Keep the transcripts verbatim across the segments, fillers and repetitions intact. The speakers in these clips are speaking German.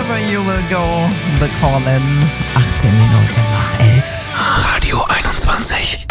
Wherever you will go, the call-in. achtzehn Minuten nach elf. Radio einundzwanzig.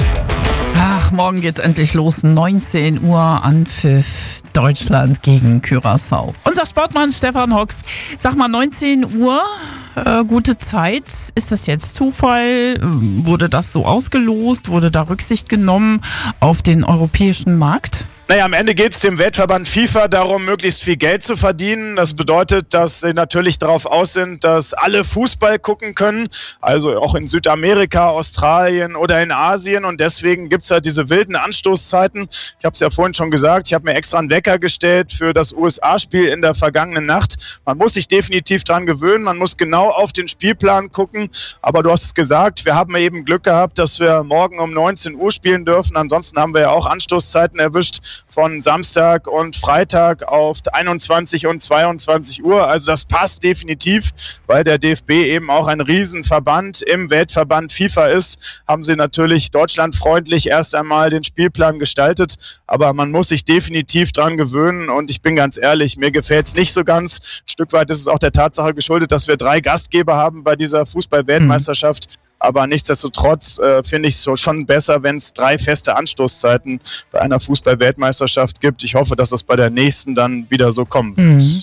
Ach, morgen geht's endlich los. neunzehn Uhr Anpfiff. Deutschland gegen Curaçao. Unser Sportmann Stefan Hocks. Sag mal, neunzehn Uhr, äh, gute Zeit. Ist das jetzt Zufall? Wurde das so ausgelost? Wurde da Rücksicht genommen auf den europäischen Markt? Naja, am Ende geht es dem Weltverband FIFA darum, möglichst viel Geld zu verdienen. Das bedeutet, dass sie natürlich darauf aus sind, dass alle Fußball gucken können. Also auch in Südamerika, Australien oder in Asien. Und deswegen gibt es halt diese wilden Anstoßzeiten. Ich habe es ja vorhin schon gesagt, ich habe mir extra einen Wecker gestellt für das U S A-Spiel in der vergangenen Nacht. Man muss sich definitiv dran gewöhnen. Man muss genau auf den Spielplan gucken. Aber du hast es gesagt, wir haben eben Glück gehabt, dass wir morgen um neunzehn Uhr spielen dürfen. Ansonsten haben wir ja auch Anstoßzeiten erwischt von Samstag und Freitag auf einundzwanzig und zweiundzwanzig Uhr. Also das passt definitiv, weil der D F B eben auch ein Riesenverband im Weltverband FIFA ist. Haben sie natürlich deutschlandfreundlich erst einmal den Spielplan gestaltet. Aber man muss sich definitiv dran gewöhnen. Und ich bin ganz ehrlich, mir gefällt es nicht so ganz. Ein Stück weit ist es auch der Tatsache geschuldet, dass wir drei Gastgeber haben bei dieser Fußball-Weltmeisterschaft. Mhm. Aber nichtsdestotrotz äh, finde ich es so schon besser, wenn es drei feste Anstoßzeiten bei einer Fußball-Weltmeisterschaft gibt. Ich hoffe, dass das bei der nächsten dann wieder so kommen wird. Mhm.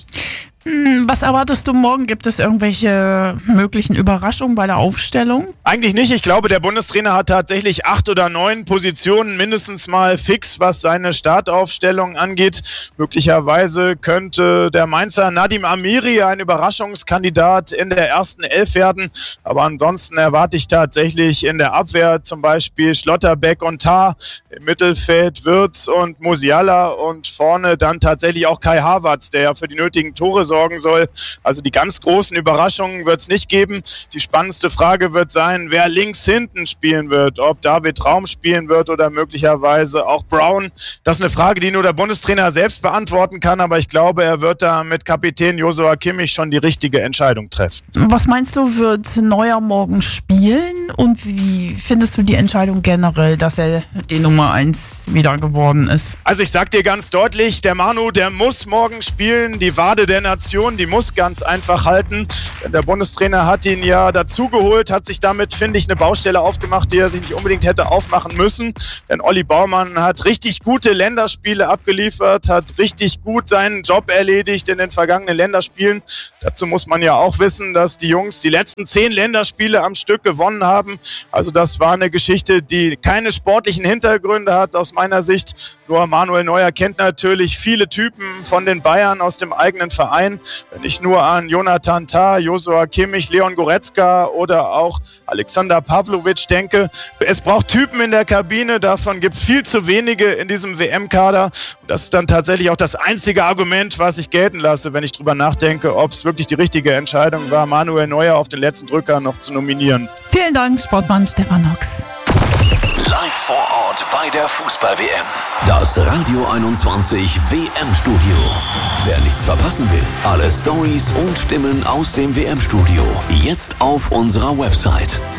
Was erwartest du morgen? Gibt es irgendwelche möglichen Überraschungen bei der Aufstellung? Eigentlich nicht. Ich glaube, der Bundestrainer hat tatsächlich acht oder neun Positionen mindestens mal fix, was seine Startaufstellung angeht. Möglicherweise könnte der Mainzer Nadim Amiri ein Überraschungskandidat in der ersten Elf werden. Aber ansonsten erwarte ich tatsächlich in der Abwehr zum Beispiel Schlotterbeck und Tah, im Mittelfeld Wirtz und Musiala und vorne dann tatsächlich auch Kai Havertz, der ja für die nötigen Tore sorgt. sorgen soll. Also die ganz großen Überraschungen wird es nicht geben. Die spannendste Frage wird sein, wer links hinten spielen wird. Ob David Raum spielen wird oder möglicherweise auch Brown. Das ist eine Frage, die nur der Bundestrainer selbst beantworten kann, aber ich glaube, er wird da mit Kapitän Joshua Kimmich schon die richtige Entscheidung treffen. Was meinst du, wird Neuer morgen spielen? Und wie findest du die Entscheidung generell, dass er die Nummer eins wieder geworden ist? Also ich sag dir ganz deutlich, der Manu, der muss morgen spielen. Die Wade der Nation, die muss ganz einfach halten. Der Bundestrainer hat ihn ja dazugeholt, hat sich damit, finde ich, eine Baustelle aufgemacht, die er sich nicht unbedingt hätte aufmachen müssen. Denn Olli Baumann hat richtig gute Länderspiele abgeliefert, hat richtig gut seinen Job erledigt in den vergangenen Länderspielen. Dazu muss man ja auch wissen, dass die Jungs die letzten zehn Länderspiele am Stück gewonnen haben. Also das war eine Geschichte, die keine sportlichen Hintergründe hat aus meiner Sicht. Nur Manuel Neuer kennt natürlich viele Typen von den Bayern aus dem eigenen Verein. Wenn ich nur an Jonathan Tah, Joshua Kimmich, Leon Goretzka oder auch Alexander Pavlovic denke. Es braucht Typen in der Kabine, davon gibt es viel zu wenige in diesem W M-Kader. Und das ist dann tatsächlich auch das einzige Argument, was ich gelten lasse, wenn ich drüber nachdenke, ob es wirklich die richtige Entscheidung war, Manuel Neuer auf den letzten Drücker noch zu nominieren. Vielen Dank, Sportmann Stefan Hocks. Live vor Ort bei der Fußball-W M. Das Radio einundzwanzig W M-Studio. Wer nichts verpassen will, alle Stories und Stimmen aus dem W M-Studio. Jetzt auf unserer Website